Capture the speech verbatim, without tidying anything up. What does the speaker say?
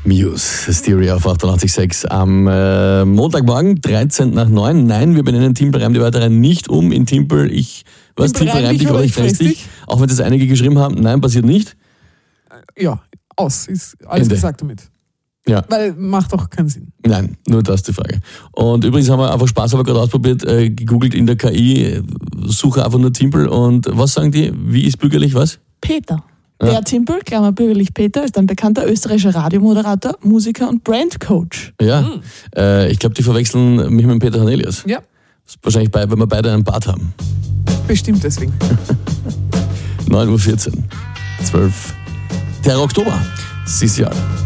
Muse, Stereo auf achtundachtzig Komma sechs am äh, Montagmorgen, dreizehn nach neun. Nein, wir benennen Timpel reimt die weiteren nicht um in Timpel. Ich, was, Timpel reimt dich oder ich fress dich? Auch wenn das einige geschrieben haben, nein, passiert nicht. Ja, aus, ist alles Ende. gesagt damit. Ja. Weil macht doch keinen Sinn. Nein, nur das ist die Frage. Und übrigens haben wir einfach Spaß, aber gerade ausprobiert, äh, gegoogelt in der K I, äh, suche einfach nur Timpel und was sagen die? Wie ist bürgerlich was? Peter. Ja. Der Timpel, Klammer bürgerlich Peter, ist ein bekannter österreichischer Radiomoderator, Musiker und Brandcoach. Ja, Mhm. äh, ich glaube, die verwechseln mich mit Peter Hernelius. Ja, Das ist wahrscheinlich bei, wenn wir beide einen Bart haben. bestimmt deswegen. neun Uhr vierzehn, zwölf. Der Oktober. Sissi Al.